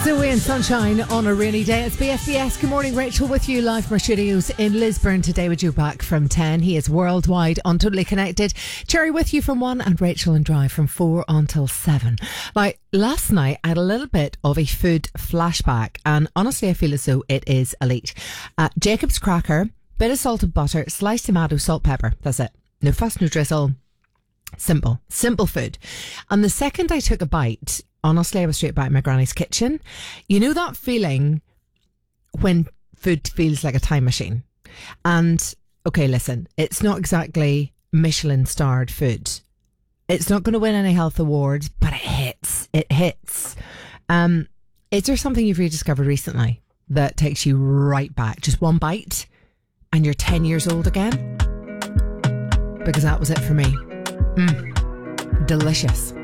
Zoe and Sunshine on a rainy day. It's BFBS. Good morning, Rachel, with you live from our studios in Lisburn today with you back from 10. He is worldwide on Totally Connected. Cherry with you from 1 and Rachel and Drive from 4 until 7. Now, last night I had a little bit of a food flashback and honestly I feel as though it is elite. Jacob's cracker, bit of salted butter, sliced tomato, salt, pepper. That's it. No fuss, no drizzle. Simple food. And the second I took a bite, honestly, I was straight back in my granny's kitchen. You know that feeling when food feels like a time machine? And, okay, listen, it's not exactly Michelin-starred food. It's not going to win any health awards, but it hits. It hits. Is there something you've rediscovered recently that takes you right back? Just one bite and you're 10 years old again? Because that was it for me. Delicious.